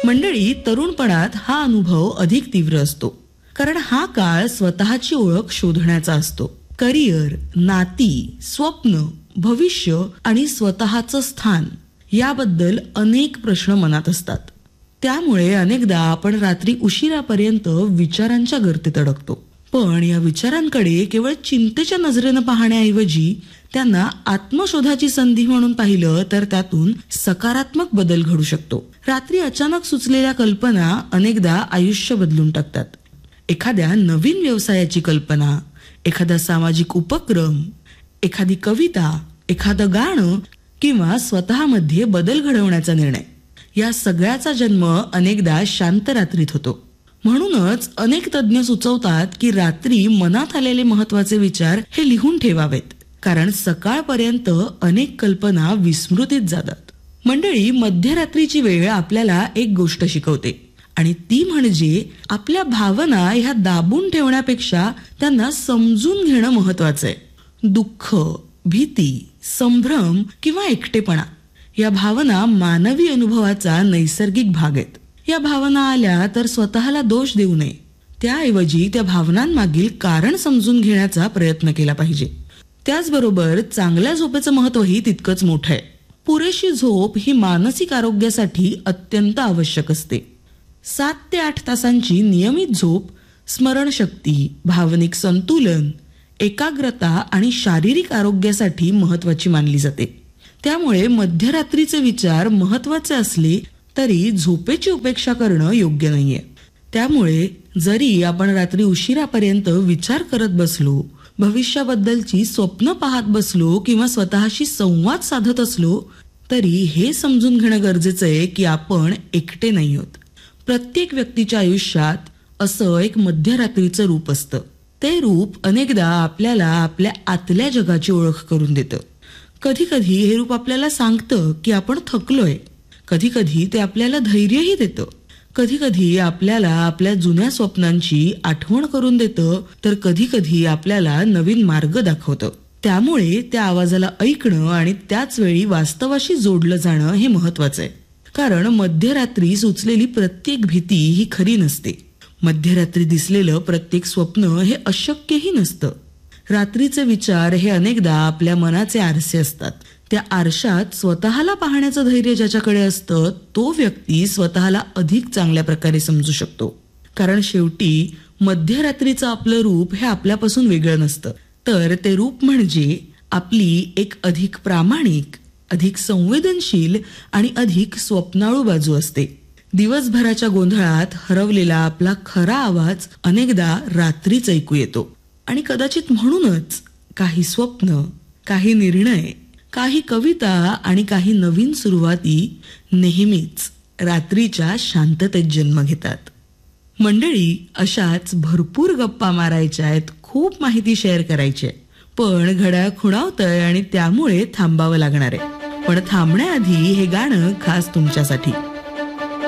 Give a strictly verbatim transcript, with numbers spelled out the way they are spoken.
मंडळी, तरुणपणात हा अनुभव अधिक तीव्र असतो, कारण हा काळ स्वतःची ओळख शोधण्याचा असतो. करिअर, नाती, स्वप्न, भविष्य आणि स्वतःचं स्थान याबद्दल अनेक प्रश्न मनात असतात. त्यामुळे अनेकदा आपण रात्री उशिरापर्यंत विचारांच्या गर्तेत अडकतो. पण या विचारांकडे केवळ चिंतेच्या नजरेनं पाहण्याऐवजी त्यांना आत्मशोधाची संधी म्हणून पाहिलं तर त्यातून सकारात्मक बदल घडू शकतो. रात्री अचानक सुचलेल्या कल्पना अनेकदा आयुष्य बदलून टाकतात. एखाद्या नवीन व्यवसायाची कल्पना, एखादा सामाजिक उपक्रम, एखादी कविता, एखादं गाणं किंवा स्वतःमध्ये बदल घडवण्याचा निर्णय, या सगळ्याचा जन्म अनेकदा शांत रात्रीत होतो. म्हणूनच अनेक तज्ज्ञ सुचवतात की रात्री मनात आलेले महत्वाचे विचार हे लिहून ठेवावेत, कारण सकाळपर्यंत अनेक कल्पना विस्मृतीत जातात. मंडळी, मध्यरात्रीची वेळ आपल्याला एक गोष्ट शिकवते, आणि ती म्हणजे आपल्या भावना ह्या दाबून ठेवण्यापेक्षा त्यांना समजून घेणं महत्वाचं आहे. दुःख, भीती, संभ्रम किंवा एकटेपणा या भावना मानवी अनुभवाचा नैसर्गिक भाग आहेत. या भावना आल्या तर स्वतःला दोष देऊ नये, त्याऐवजी त्या भावनांमागील कारण समजून घेण्याचा प्रयत्न केला पाहिजे. त्याचबरोबर चांगल्या झोपेचं महत्वही तितकंच मोठं आहे. पुरेशी झोप ही मानसिक आरोग्यासाठी अत्यंत आवश्यक असते. सात ते आठ तासांची नियमित झोप स्मरणशक्ती, भावनिक संतुलन, एकाग्रता आणि शारीरिक आरोग्यासाठी महत्वाची मानली जाते. त्यामुळे मध्यरात्रीचे विचार महत्वाचे असले तरी झोपेची उपेक्षा करणं योग्य नाहीये. त्यामुळे जरी आपण रात्री उशिरापर्यंत विचार करत बसलो, भविष्याबद्दलची स्वप्न पाहत बसलो किंवा स्वतःशी संवाद साधत असलो, तरी हे समजून घेणं गरजेचं आहे की आपण एकटे नाही आहोत. प्रत्येक व्यक्तीच्या आयुष्यात असं एक मध्यरात्रीचं रूप असतं. ते रूप अनेकदा आपल्याला आपल्या आतल्या जगाची ओळख करून देतं. कधी कधी हे रूप आपल्याला सांगतं की आपण थकलोय, कधी कधी ते आपल्याला धैर्यही देतं, कधी कधी आपल्याला आपल्या जुन्या स्वप्नांची आठवण करून देतं, तर कधी कधी आपल्याला नवीन मार्ग दाखवतं. त्यामुळे त्या आवाजाला ऐकणं आणि त्याच वेळी वास्तवाशी जोडलं जाणं हे महत्वाचं आहे. कारण मध्यरात्री सुचलेली प्रत्येक भीती ही खरी नसते. मध्यरात्री दिसलेलं प्रत्येक स्वप्न हे अशक्यही नसतं. रात्रीचे विचार हे अनेकदा आपल्या मनाचे आरसे असतात. त्या आरशात स्वतःला पाहण्याचं धैर्य ज्याच्याकडे असतं, तो व्यक्ती स्वतःला अधिक चांगल्या प्रकारे समजू शकतो. कारण शेवटी मध्यरात्रीचं आपलं रूप हे आपल्यापासून वेगळं नसतं, तर ते रूप म्हणजे आपली एक अधिक प्रामाणिक, अधिक संवेदनशील आणि अधिक स्वप्नाळू बाजू असते. दिवसभराच्या गोंधळात हरवलेला आपला खरा आवाज अनेकदा रात्रीच ऐकू येतो. आणि कदाचित म्हणूनच काही स्वप्न, काही निर्णय, काही कविता आणि काही नवीन सुरुवाती नेहमीच रात्रीच्या शांततेत जन्म घेतात. मंडळी, अशाच भरपूर गप्पा मारायच्या आहेत, खूप माहिती शेअर करायची आहे, पण घड्याळ खुणावतंय आणि त्यामुळे थांबावं लागणार आहे. पण थांबण्याआधी हे गाणं खास तुमच्यासाठी.